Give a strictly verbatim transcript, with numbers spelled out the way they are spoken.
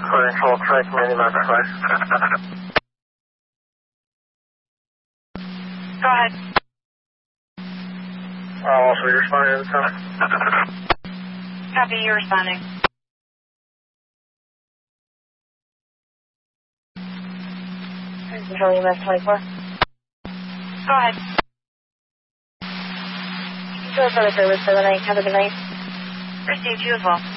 Control track many miles away. Go ahead. Uh, also, you're responding to the time? Copy, you're responding. Control U M S twenty-four. Go ahead. Control for the service for the night. Have a good night. Received you as well.